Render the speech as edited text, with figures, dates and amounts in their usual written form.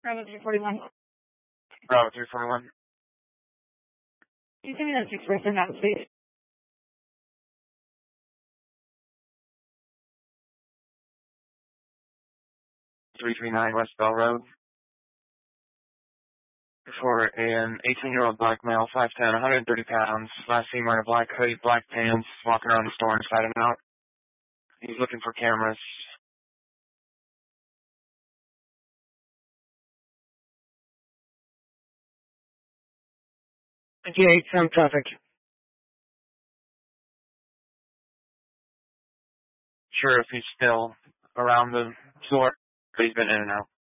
Bravo 341. Bravo 341. Can you send me that 6 now, please? 339 West Bell Road. For an 18-year-old black male, 5'10", 130 pounds, last seen wearing a black hoodie, black pants, walking around the store inside and out. He's looking for cameras. 58, some traffic. Sure if he's still around the store, but he's been in and out.